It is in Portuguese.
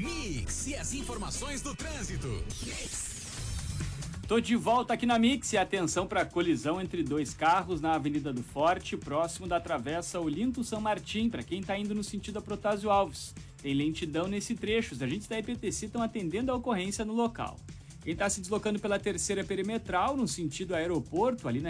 Mix e as informações do trânsito. Tô de volta aqui na Mix e atenção para a colisão entre dois carros na Avenida do Forte, próximo da Travessa Olinto São Martim, para quem está indo no sentido a Protásio Alves. Tem lentidão nesse trecho, os agentes da EPTC estão atendendo a ocorrência no local. Quem está se deslocando pela terceira perimetral, no sentido aeroporto, ali na